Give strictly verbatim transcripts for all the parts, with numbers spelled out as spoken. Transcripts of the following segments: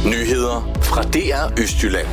Nyheder fra D R Østjylland.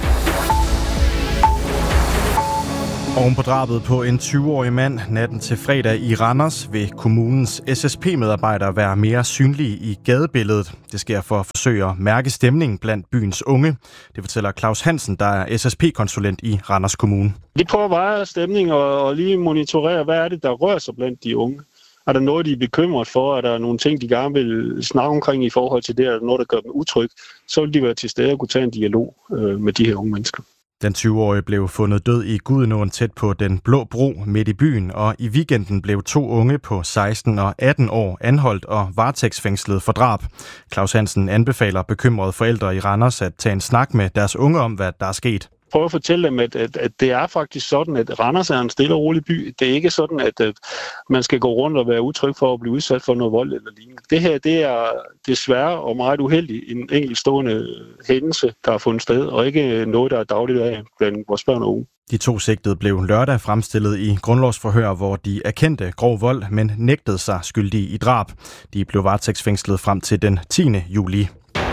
Oven på drabet på en tyve-årig mand natten til fredag i Randers vil kommunens S S P-medarbejdere være mere synlige i gadebilledet. Det sker for at forsøge at mærke stemningen blandt byens unge. Det fortæller Claus Hansen, der er S S P-konsulent i Randers Kommune. Vi prøver at veje stemning og lige monitorere, hvad er det, der rører sig blandt de unge. Er der noget, de er bekymret for? Er der nogle ting, de gerne vil snakke omkring i forhold til det? Er der noget, der gør dem utryg? Så vil de være til stede og kunne tage en dialog øh, med de her unge mennesker. Den tyve-årige blev fundet død i Gudenåen tæt på Den Blå Bro midt i byen, og i weekenden blev to unge på seksten og atten år anholdt og varetægtsfængslet for drab. Claus Hansen anbefaler bekymrede forældre i Randers at tage en snak med deres unge om, hvad der er sket. Prøv at fortælle dem, at, at, at det er faktisk sådan, at Randers er en stille og rolig by. Det er ikke sådan, at, at man skal gå rundt og være utryg for at blive udsat for noget vold eller lignende. Det her, det er desværre og meget uheldigt en enkeltstående hændelse, der har fundet sted, og ikke noget, der er dagligt af blandt vores børn og unge. De to sigtede blev lørdag fremstillet i grundlovsforhør, hvor de erkendte grov vold, men nægtede sig skyldige i drab. De blev varetægtsfængslet frem til den tiende juli.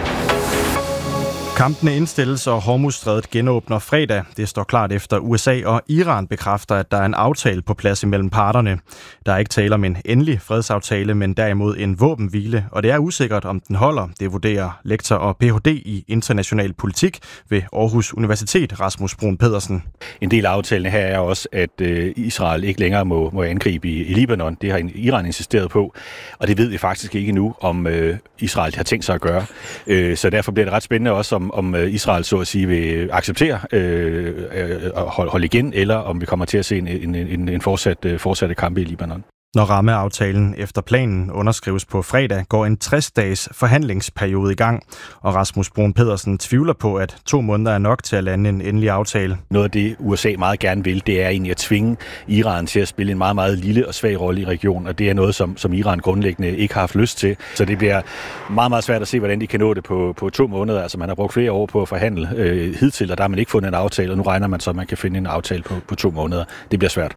Kampene indstilles, og Hormuzstrædet genåbner fredag. Det står klart efter U S A og Iran bekræfter, at der er en aftale på plads imellem parterne. Der er ikke tale om en endelig fredsaftale, men derimod en våbenhvile, og det er usikkert, om den holder. Det vurderer lektor og P H D i international politik ved Aarhus Universitet, Rasmus Bruun Pedersen. En del af aftalen her er også, at Israel ikke længere må, må angribe i, i Libanon. Det har Iran insisteret på, og det ved vi faktisk ikke endnu, om øh, Israel har tænkt sig at gøre. Øh, så derfor bliver det ret spændende også, om om Israel så at sige vil acceptere øh, at holde igen, eller om vi kommer til at se en, en, en, en fortsat, fortsatte kampe i Libanon. Når rammeaftalen efter planen underskrives på fredag, går en tres-dages forhandlingsperiode i gang, og Rasmus Bruun Pedersen tvivler på, at to måneder er nok til at lande en endelig aftale. Noget af det, U S A meget gerne vil, det er egentlig at tvinge Iran til at spille en meget, meget lille og svag rolle i regionen, og det er noget, som, som Iran grundlæggende ikke har haft lyst til. Så det bliver meget, meget svært at se, hvordan de kan nå det på, på to måneder. Altså man har brugt flere år på at forhandle øh, hidtil, og der har man ikke fundet en aftale, og nu regner man så, at man kan finde en aftale på, på to måneder. Det bliver svært.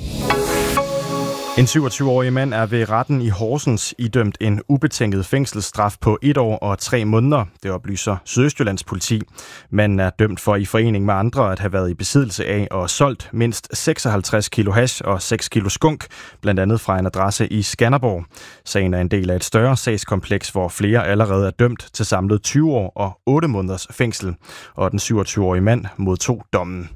En syvogtyve-årig mand er ved retten i Horsens idømt en ubetinget fængselsstraf på et år og tre måneder. Det oplyser Sydøstjyllands politi. Manden er dømt for i forening med andre at have været i besiddelse af og solgt mindst seksoghalvtreds kilo hash og seks kilo skunk, blandt andet fra en adresse i Skanderborg. Sagen er en del af et større sagskompleks, hvor flere allerede er dømt til samlet tyve år og otte måneders fængsel. Og den syvogtyve-årige mand modtog dommen.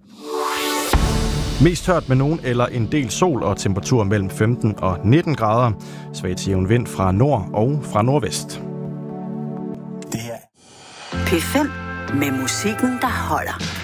Mest tørt med nogen eller en del sol og temperatur mellem femten og nitten grader. Svag til jævn vind fra nord og fra nordvest. Det her. P fem med musikken, der holder.